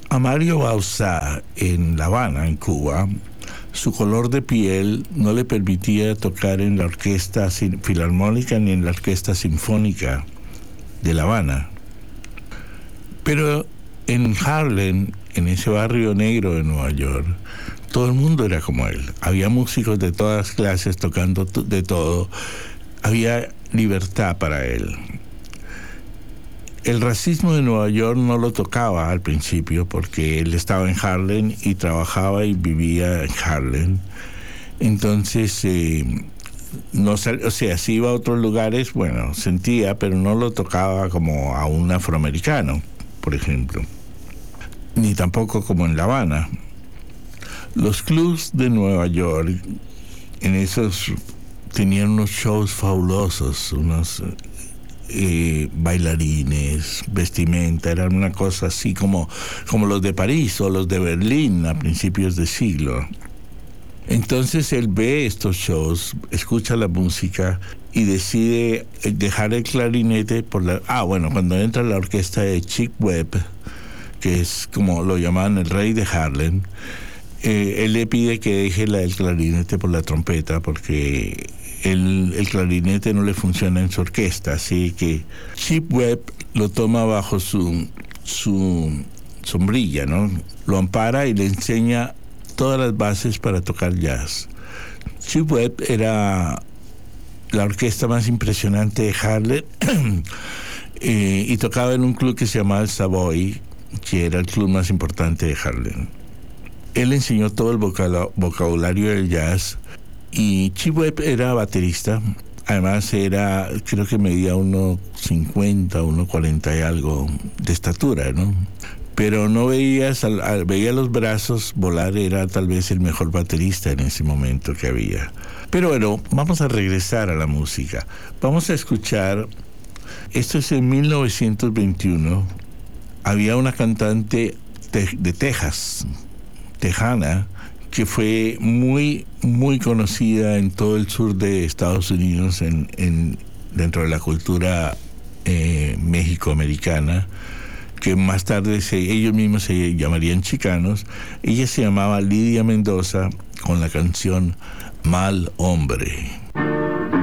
A Mario Bauzá, en La Habana, en Cuba, su color de piel no le permitía tocar en la orquesta filarmónica ni en la orquesta sinfónica de La Habana. Pero en Harlem, en ese barrio negro de Nueva York, todo el mundo era como él. Había músicos de todas clases tocando de todo. Había libertad para él. El racismo de Nueva York no lo tocaba al principio porque él estaba en Harlem y trabajaba y vivía en Harlem. Entonces, no si iba a otros lugares, bueno, sentía, pero no lo tocaba como a un afroamericano, por ejemplo. Ni tampoco como en La Habana. Los clubs de Nueva York, en esos, tenían unos shows fabulosos, unos bailarines, vestimenta, eran una cosa así como los de París o los de Berlín a principios de siglo. Entonces él ve estos shows, escucha la música y decide dejar el clarinete cuando entra la orquesta de Chick Webb, que es como lo llamaban el rey de Harlem, él le pide que deje el clarinete por la trompeta porque el clarinete no le funciona en su orquesta, así que Chick Webb lo toma bajo su sombrilla, ¿no? Lo ampara y le enseña todas las bases para tocar jazz. Chick Webb era la orquesta más impresionante de Harlem y tocaba en un club que se llamaba el Savoy, que era el club más importante de Harlem. Él enseñó todo el vocabulario del jazz. Y Chick Webb era baterista, además creo que medía 1.50, 1.40 y algo de estatura, ¿no? Pero no veía los brazos volar, era tal vez el mejor baterista en ese momento que había. Pero bueno, vamos a regresar a la música. Vamos a escuchar, esto es en 1921, había una cantante de Texas, tejana, que fue muy, muy conocida en todo el sur de Estados Unidos, dentro de la cultura méxico-americana, que más tarde ellos mismos se llamarían chicanos. Ella se llamaba Lidia Mendoza con la canción Mal Hombre.